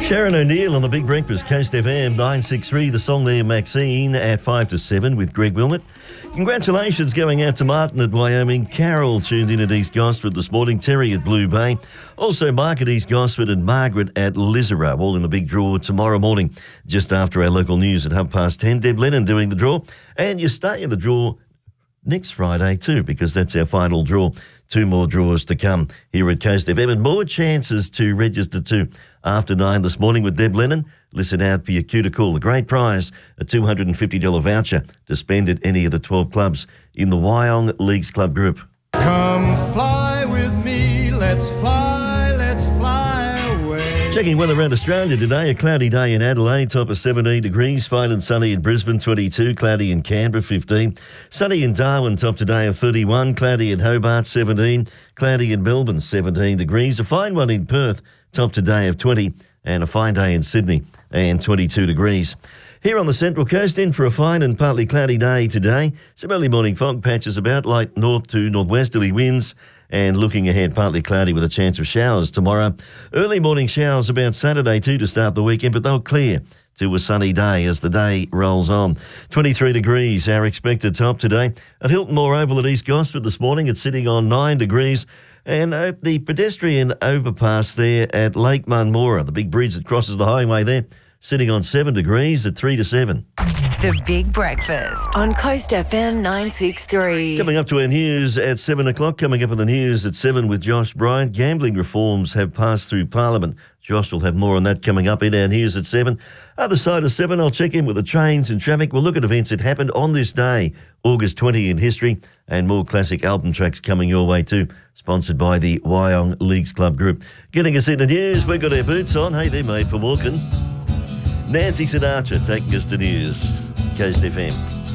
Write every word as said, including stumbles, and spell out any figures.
Sharon O'Neill on the Big Breakfast, Coast F M, nine six three, the song there, Maxine, at five to seven with Greg Wilmot. Congratulations going out to Martin at Wyoming. Carol tuned in at East Gosford this morning. Terry at Blue Bay. Also Mark at East Gosford and Margaret at Lizera, all in the big draw tomorrow morning, just after our local news at half past ten. Deb Lennon doing the draw. And you stay in the draw next Friday too, because that's our final draw. Two more draws to come here at Coast F M, and more chances to register too. After nine this morning with Deb Lennon, listen out for your cue to call. The great prize, a two hundred fifty dollars voucher to spend at any of the twelve clubs in the Wyong Leagues Club group. Come fly with me, let's fly, let's fly away. Checking weather around Australia today, a cloudy day in Adelaide, top of seventeen degrees, fine and sunny in Brisbane, twenty-two, cloudy in Canberra, fifteen, sunny in Darwin, top today of thirty-one, cloudy in Hobart, seventeen, cloudy in Melbourne, seventeen degrees, a fine one in Perth, top today of twenty, and a fine day in Sydney, and twenty-two degrees. Here on the Central Coast, in for a fine and partly cloudy day today. Some early morning fog patches about, light north to northwesterly winds, and looking ahead, partly cloudy with a chance of showers tomorrow. Early morning showers about Saturday too to start the weekend, but they'll clear to a sunny day as the day rolls on. twenty-three degrees, our expected top today. At Hilton Moor Oval at East Gosford this morning, it's sitting on nine degrees. And uh, the pedestrian overpass there at Lake Munmora, the big bridge that crosses the highway there, sitting on seven degrees at three to seven. The Big Breakfast on Coast F M nine six three. Coming up to our news at seven o'clock, coming up in the news at seven with Josh Bryant. Gambling reforms have passed through Parliament. Josh will have more on that coming up in our news at seven. Other side of seven, I'll check in with the trains and traffic. We'll look at events that happened on this day, August twentieth in history, and more classic album tracks coming your way too, sponsored by the Wyong Leagues Club Group. Getting us in the news, we've got our boots on. Hey, they're made for walking. Nancy Sinatra taking us to news. Coast F M.